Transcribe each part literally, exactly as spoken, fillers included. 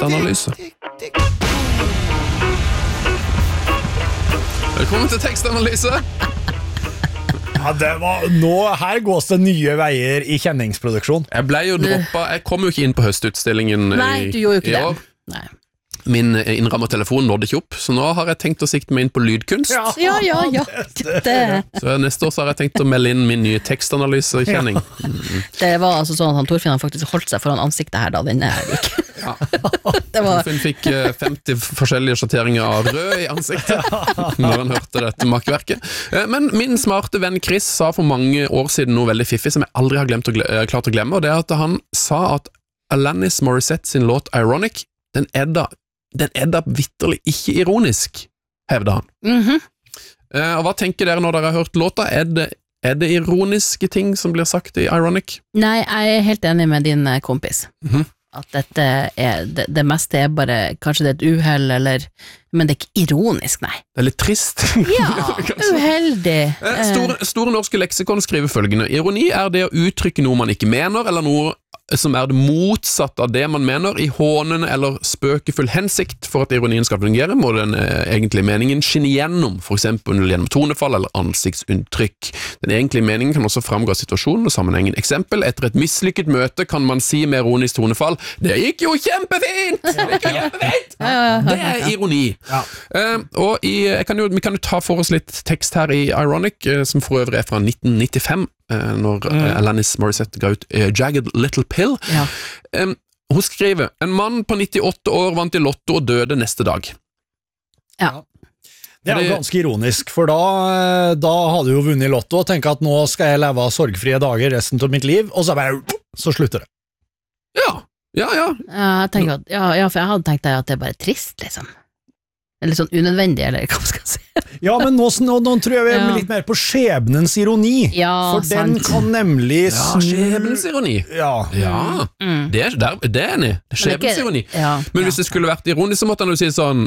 Tekstanalyse. Velkommen til tekstanalyse. Ja, det var, nå, her gås det nye veier i kjenningsproduksjon. Jeg ble jo droppet, jeg kom jo ikke inn på høstutstillingen Nei, du gjorde jo ikke i det. år. Nei. Min innrammet telefon nådde ikke opp, så nå har jeg tenkt å sikte meg inn på lydkunst. Ja, ja, ja. Det, Så neste år så har jeg tenkt å melde inn min nye tekstanalysekjenning. det var altså sånn at han Torfinn han faktisk holdt seg foran ansiktet her da den gikk. Ja. Det var Torfinn fikk eh, femti forskjellige sjatteringer av rød i ansiktet når han hørte dette makkverket. Eh, Men min smarte venn Chris sa for mange år siden noe veldig fiffig som jeg aldri har glemt å gle- eh, klart å glemme, og det er at han sa at Alanis Morissette sin låt Ironic, den er da Den er da vitterlig ikke ironisk, hevder han. Mhm. Eh, Og hva tenker dere når dere har hørt låta? Er det, er det ironiske ting som blir sagt i Ironic? Nei, jeg er helt enig med din eh, kompis. Mhm. At dette er det, det meste er bare kanskje det er et uhell, eller men det er ikke ironisk, nei. Det er litt trist. Ja, uheldig. Eh, Store, store norske leksikon skriver følgende: ironi er det å uttrykke noe man ikke mener, eller noe som er det motsatt av det man mener, i hånende eller spøkefull hensikt. For at ironien skal fungere, må den eh, egentlige meningen skinne gjennom, for eksempel gjennom tonefall eller ansiktsunntrykk. Den egentlige meningen kan også framgå av situasjonen og sammenhengen. Eksempel: etter et mislykket møte kan man si med ironisk tonefall: det gikk jo kjempefint! Det gikk jo kjempefint! Det er ironi. Ja. Eh, og i, jeg kan jo, vi kan jo ta for oss litt tekst her i Ironic, eh, som for øvrig er fra nitten nittifem, eh, når mm. Alanis Morissette ga ut eh, Jagged Little Pill. Ja. Um, hun skriver: en mann på nittiåtte år vant i lotto og døde neste dag. Ja. Det er jo ganske ironisk, for da, da hadde du jo vunnet i lotto og tenker at nå skal jeg leve av sorgfrie dager resten av mitt liv, og så bare, så slutter det. Ja, ja, ja. Ja, jeg tenker at, ja, ja, for jeg hadde tenkt at det er bare trist, liksom. Eller sånn unødvendig, eller hva skal jeg si. Ja, men nå, nå, nå tror jeg vi er Ja. litt mer på skjebnens ironi, Ja, for den sant. kan nemlig Ja, snu... skjebnens ironi. Ja. Ja, Mm. det er, der, det er enig. Det er skjebnens ironi. Ja, Men hvis det skulle vært ironisk, så måtte han jo si sånn: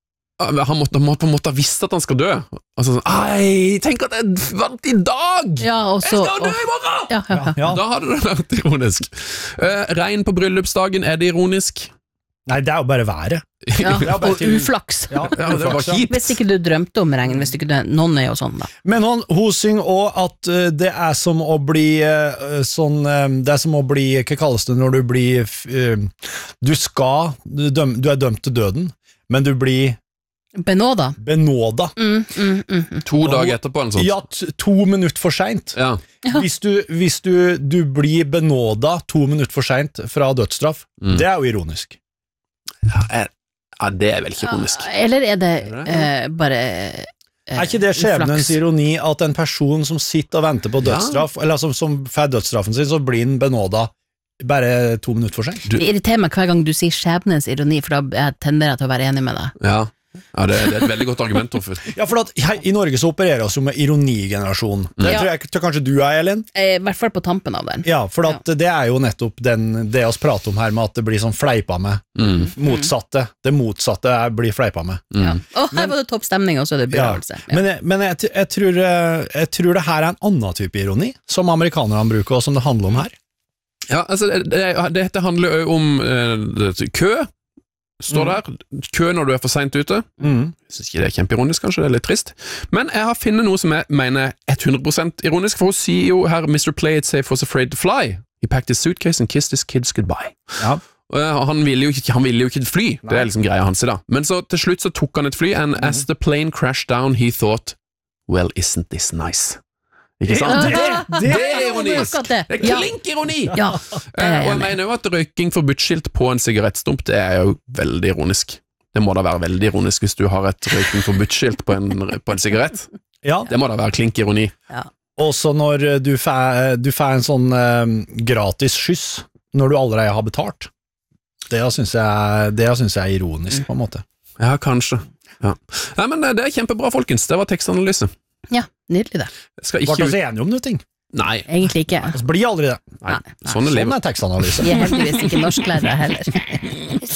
han måtte, han måtte på en måte ha visst at han skal dø. Altså sånn: ei, tenk at jeg vant i dag! ja, og Jeg så skal dø i morgen! ja, ja, ja. Ja. Da hadde det vært ironisk. Uh, regn på bryllupsdagen, er det ironisk? Nei, det er jo bare været. Ja, Ja, bare og til- uflaks. Ja, Ja, det var uflaks, ja. kjipt. Hvis ikke du drømte om regn, hvis ikke du, noen er jo sånn da. Men hun, hun synger også at uh, det er som å bli uh, sånn, uh, det er som å bli, hva kalles det når du blir, uh, du skal, du, døm, du er dømt til døden, men du blir Benåda. benåda. Mm, mm, mm, mm. To dager etterpå eller noe sånt. Ja, t- to minutter for sent. Ja. Hvis, du, hvis du, du blir benåda to minutter for sent fra dødsstraff, Mm. det er jo ironisk. Ja, er, ja, det er vel ikke ironisk. Ja, eller er det Er det? eh, bare eh, Er ikke det skjebnens uflaks? ironi at en person som sitter og venter på dødsstraff, eller som, som får dødsstraffen sin, så blir den benåda bare to minutter for sent? Du- Det irriterer meg hver gang du sier skjebnens ironi, for da jeg tenderer jeg til å være enig med deg. Ja, ja det, det er et veldig godt argument, Torfinn. Ja, for at her, i Norge så opererer vi oss jo med ironigenerasjon. Det Ja. tror jeg tror kanskje du er, Elin. Eh, I hvert fall på tampen av den. Ja, for at det er jo nettopp den, det oss prater om her med at det blir sånn fleipa med. Mm. Motsatte. Det motsatte er, blir fleipa med. Ja. Mm. Og her var det topp stemning, og så er det Ja. begravelse. Ja. Men, jeg, men jeg, t- jeg, tror, eh, jeg tror det her er en annen type ironi, som amerikanerne bruker, og som det handler om her. Ja, altså, det, det, dette handler jo om eh, det- kø. Står der. Kø når du er for sent ute. Mm. Jeg synes ikke det er kjempeironisk, kanskje, det er litt trist. Men jeg har funnet noe som jeg mener er hundre prosent ironisk, for hun sier jo her mister Play It Safe was afraid to fly. He packed his suitcase and kissed his kids goodbye. Ja. Og han ville jo ikke, han ville jo ikke fly, det er liksom greia hans i da. Men så til slutt så tok han et fly, and as the plane crashed down, he thought, well, isn't this nice? Ikke sant? Det, det, Det er ironisk! Akkurat det. Det er Ja. klink ironi! Ja, det er Eh, og jeg jeg enig i. mener jo at røyking forbudt-skilt på en sigarettstump, det er jo veldig ironisk. Det må da være veldig ironisk hvis du har et røyking forbudt-skilt på en, på en sigarett. ja. Det må da være klink ironi. Ja. Også når du får, du får en sånn eh, gratis skyss når du allerede har betalt. Det synes jeg, det synes jeg er ironisk, på en måte. Ja, kanskje. Ja. Nei, men det er kjempebra, folkens. Det var tekstanalyse. Ja, nydelig det. Jeg skal Ble ikke oss ut... enige om noe ting? Nei, Egentlig ikke. Vi blir aldri det. nei. Nei, nei. Sånn er Sånn livet. er tekstanalyse. Vi er heldigvis ikke norsklærere heller.